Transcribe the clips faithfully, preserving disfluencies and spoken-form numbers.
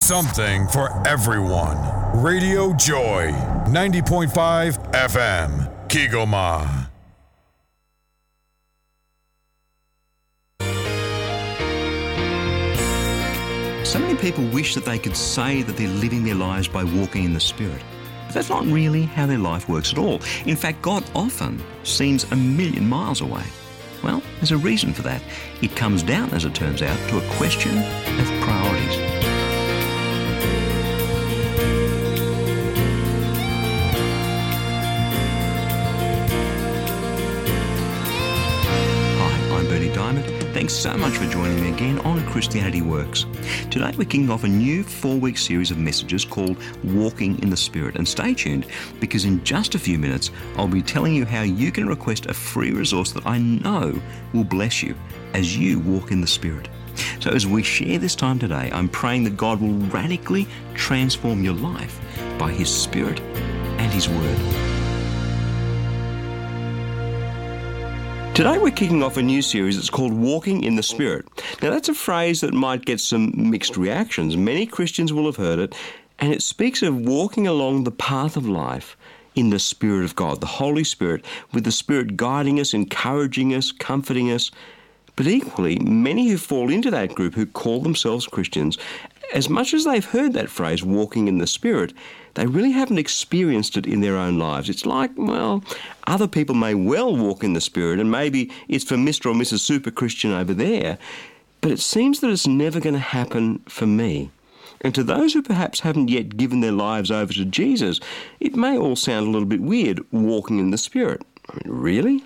something for everyone. Radio Joy, ninety point five F M, Kigoma. So many people wish that they could say that they're living their lives by walking in the Spirit. But that's not really how their life works at all. In fact, God often seems a million miles away. Well, there's a reason for that. It comes down, as it turns out, to a question of priorities. Diamond. Thanks so much for joining me again on Christianity Works. Today we're kicking off a new four-week series of messages called Walking in the Spirit. And stay tuned, because in just a few minutes I'll be telling you how you can request a free resource that I know will bless you as you walk in the Spirit. So as we share this time today, I'm praying that God will radically transform your life by His Spirit and His Word. Today we're kicking off a new series that's called Walking in the Spirit. Now that's a phrase that might get some mixed reactions. Many Christians will have heard it, and it speaks of walking along the path of life in the Spirit of God, the Holy Spirit, with the Spirit guiding us, encouraging us, comforting us. But equally, many who fall into that group who call themselves Christians, as much as they've heard that phrase, walking in the Spirit, they really haven't experienced it in their own lives. It's like, well, other people may well walk in the Spirit, and maybe it's for Mister or Missus Super Christian over there, but it seems that it's never going to happen for me. And to those who perhaps haven't yet given their lives over to Jesus, it may all sound a little bit weird, walking in the Spirit. I mean, really?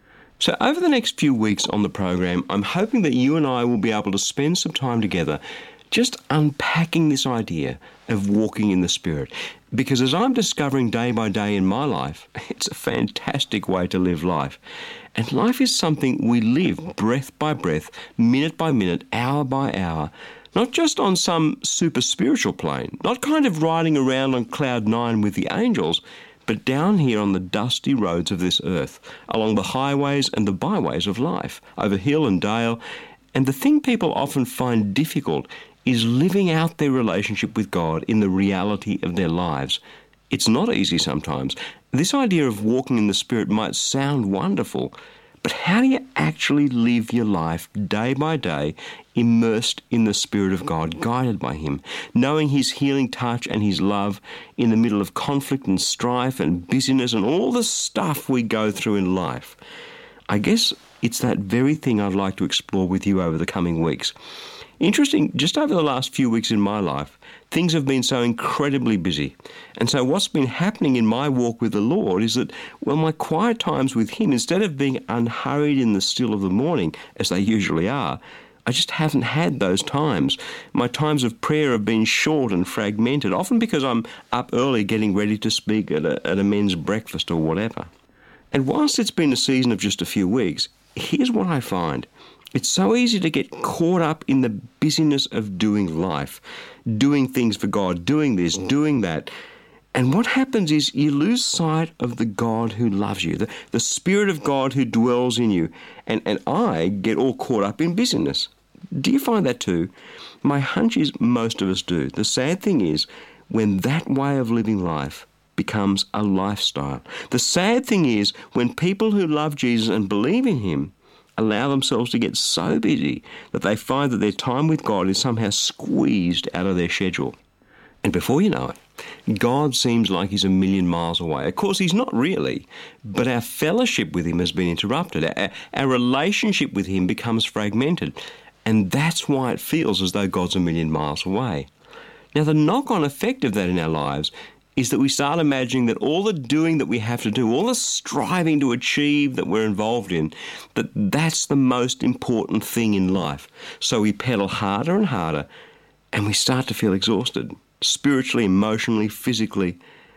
So over the next few weeks on the program, I'm hoping that you and I will be able to spend some time together just unpacking this idea of walking in the Spirit. Because as I'm discovering day by day in my life, it's a fantastic way to live life. And life is something we live breath by breath, minute by minute, hour by hour, not just on some super spiritual plane, not kind of riding around on cloud nine with the angels, but down here on the dusty roads of this earth, along the highways and the byways of life, over hill and dale. And the thing people often find difficult is living out their relationship with God in the reality of their lives. It's not easy sometimes. This idea of walking in the Spirit might sound wonderful, but how do you actually live your life day by day, immersed in the Spirit of God, guided by Him, knowing His healing touch and His love in the middle of conflict and strife and busyness and all the stuff we go through in life? I guess it's that very thing I'd like to explore with you over the coming weeks. Interesting, just over the last few weeks in my life, things have been so incredibly busy. And so what's been happening in my walk with the Lord is that, well, my quiet times with Him, instead of being unhurried in the still of the morning, as they usually are, I just haven't had those times. My times of prayer have been short and fragmented, often because I'm up early getting ready to speak at a, at a men's breakfast or whatever. And whilst it's been a season of just a few weeks, here's what I find. It's so easy to get caught up in the busyness of doing life, doing things for God, doing this, doing that. And what happens is you lose sight of the God who loves you, the, the Spirit of God who dwells in you. And, and I get all caught up in busyness. Do you find that too? My hunch is most of us do. The sad thing is, when that way of living life becomes a lifestyle. The sad thing is, when people who love Jesus and believe in Him allow themselves to get so busy that they find that their time with God is somehow squeezed out of their schedule. And before you know it, God seems like He's a million miles away. Of course, He's not really, but our fellowship with Him has been interrupted. Our, our relationship with Him becomes fragmented, and that's why it feels as though God's a million miles away. Now, the knock-on effect of that in our lives is that we start imagining that all the doing that we have to do, all the striving to achieve that we're involved in, that that's the most important thing in life. So we pedal harder and harder, and we start to feel exhausted, spiritually, emotionally, physically.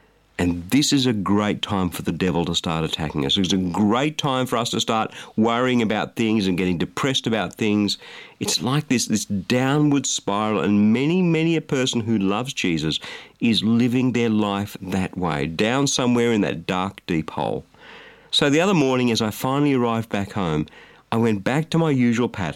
And this is a great time for the devil to start attacking us. It's a great time for us to start worrying about things and getting depressed about things. It's like this, this downward spiral, and many, many a person who loves Jesus is living their life that way, down somewhere in that dark, deep hole. So the other morning, as I finally arrived back home, I went back to my usual pattern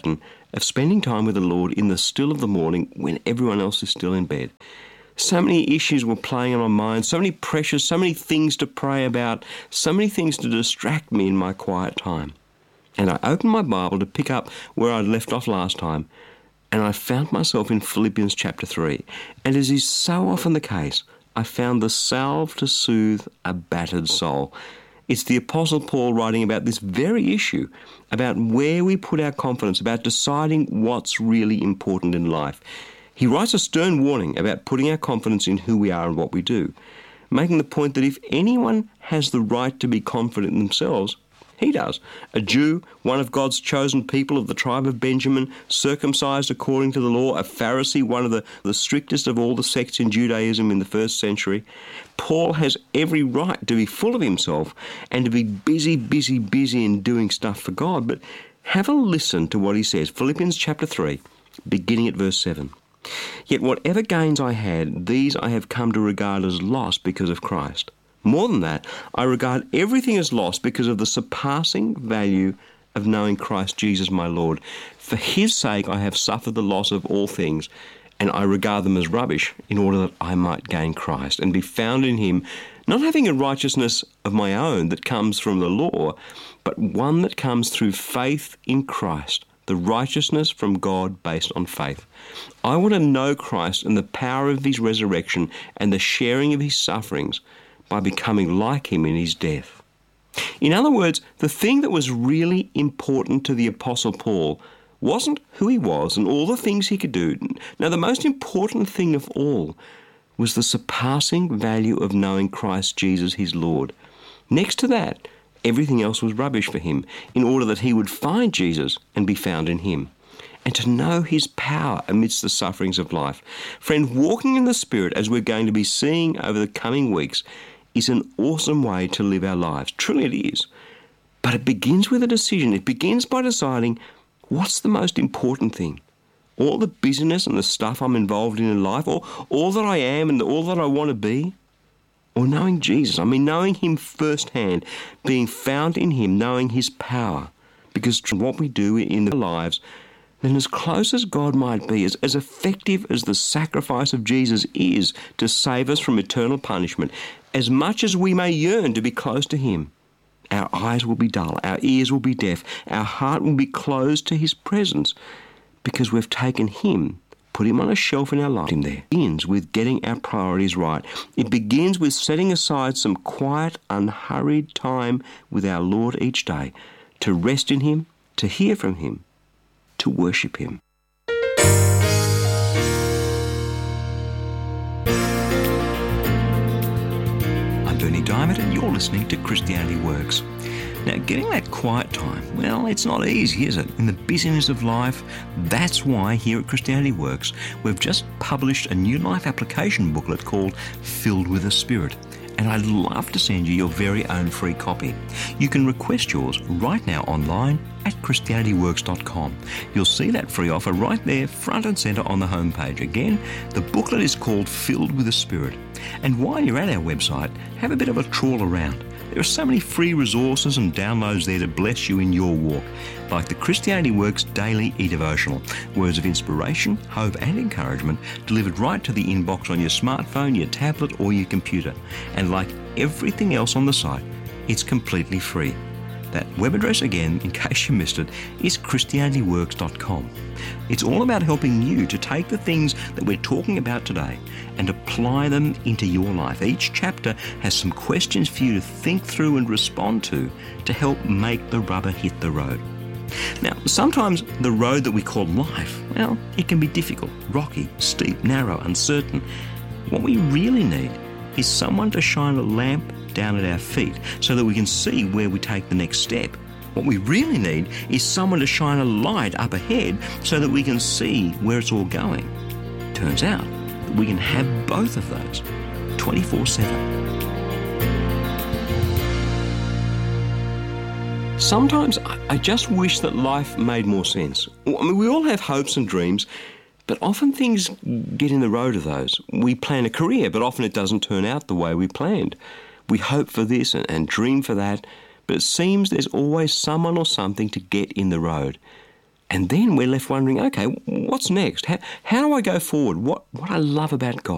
of spending time with the Lord in the still of the morning when everyone else is still in bed. So many issues were playing on my mind, so many pressures, so many things to pray about, so many things to distract me in my quiet time. And I opened my Bible to pick up where I'd left off last time, and I found myself in Philippians chapter three. And as is so often the case, I found the salve to soothe a battered soul. It's the Apostle Paul writing about this very issue, about where we put our confidence, about deciding what's really important in life. He writes a stern warning about putting our confidence in who we are and what we do, making the point that if anyone has the right to be confident in themselves, he does. A Jew, one of God's chosen people of the tribe of Benjamin, circumcised according to the law, a Pharisee, one of the, the strictest of all the sects in Judaism in the first century. Paul has every right to be full of himself and to be busy, busy, busy in doing stuff for God. But have a listen to what he says. Philippians chapter three, beginning at verse seven. Yet whatever gains I had, these I have come to regard as loss because of Christ. More than that, I regard everything as lost because of the surpassing value of knowing Christ Jesus my Lord. For his sake I have suffered the loss of all things, and I regard them as rubbish, in order that I might gain Christ and be found in him, not having a righteousness of my own that comes from the law, but one that comes through faith in Christ, the righteousness from God based on faith. I want to know Christ and the power of his resurrection and the sharing of his sufferings, by becoming like him in his death. In other words, the thing that was really important to the Apostle Paul wasn't who he was and all the things he could do. Now, the most important thing of all was the surpassing value of knowing Christ Jesus his Lord. Next to that, everything else was rubbish for him, in order that he would find Jesus and be found in him, and to know his power amidst the sufferings of life. Friend, walking in the Spirit, as we're going to be seeing over the coming weeks, is an awesome way to live our lives. Truly it is. But it begins with a decision. It begins by deciding, what's the most important thing? All the busyness and the stuff I'm involved in in life, or all that I am and all that I want to be? Or knowing Jesus? I mean, knowing him firsthand, being found in him, knowing his power. Because what we do in our lives, then as close as God might be, as, as effective as the sacrifice of Jesus is to save us from eternal punishment, as much as we may yearn to be close to him, our eyes will be dull, our ears will be deaf, our heart will be closed to his presence, because we've taken him, put him on a shelf in our life. Him there. It begins with getting our priorities right. It begins with setting aside some quiet, unhurried time with our Lord each day, to rest in him, to hear from him, to worship him. I'm Bernie Diamond, and you're listening to Christianity Works. Now, getting that quiet time, well, it's not easy, is it? In the busyness of life, that's why here at Christianity Works, we've just published a new life application booklet called Filled with the Spirit. And I'd love to send you your very own free copy. You can request yours right now online at christianity works dot com. You'll see that free offer right there, front and centre on the homepage. Again, the booklet is called Filled with the Spirit. And while you're at our website, have a bit of a trawl around. There are so many free resources and downloads there to bless you in your walk, like the Christianity Works Daily e-devotional, words of inspiration, hope and encouragement delivered right to the inbox on your smartphone, your tablet or your computer. And like everything else on the site, it's completely free. That web address again, in case you missed it, is christianity works dot com. It's all about helping you to take the things that we're talking about today and apply them into your life. Each chapter has some questions for you to think through and respond to to help make the rubber hit the road. Now, sometimes the road that we call life, well, it can be difficult, rocky, steep, narrow, uncertain. What we really need is someone to shine a lamp down at our feet so that we can see where we take the next step. What we really need is someone to shine a light up ahead so that we can see where it's all going. Turns out that we can have both of those twenty-four seven. Sometimes I just wish that life made more sense. I mean, we all have hopes and dreams, but often things get in the road of those. We plan a career, but often it doesn't turn out the way we planned. We hope for this and, and dream for that, but it seems there's always someone or something to get in the road. And then we're left wondering, okay, what's next? How, how do I go forward? What, what I love about God